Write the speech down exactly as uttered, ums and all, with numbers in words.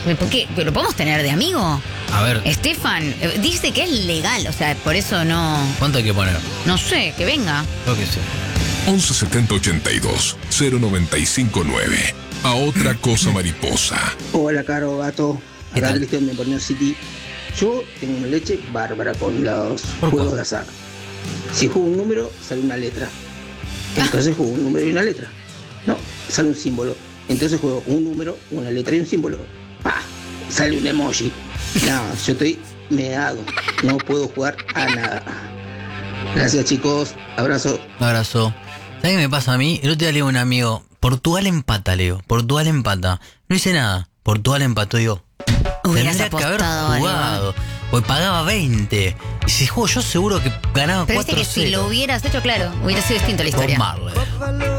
¿Por qué? ¿Lo podemos tener de amigo? A ver. Estefan eh, dice que es legal, o sea, por eso no... ¿Cuánto hay que poner? No sé, que venga. Yo qué sé. once setenta ochenta y dos cero noventa y cinco nueve. A otra cosa mariposa. Hola, Caro, gato. ¿Qué Acá tal? Cristian de Borneo City. Yo tengo una leche bárbara con los ¿Por juegos cuál? de azar. Si juego un número, sale una letra. Entonces juego un número y una letra. No, sale un símbolo. Entonces juego un número, una letra y un símbolo. ¡Pah! Sale un emoji. No, yo estoy meado. No puedo jugar a nada. Gracias, chicos. Abrazo. Un abrazo. ¿Sabes qué me pasa a mí? El otro día le digo a un amigo, Portugal empata, Leo. Portugal empata. No hice nada. Portugal empató yo. Hubieras Tendría que haber apostado algo. jugado. Hoy pagaba veinte. Y si juego yo seguro que ganaba Pero viste cuatro que si lo cero. hubieras hecho, claro, hubiera sido distinto la Bob historia. Marley.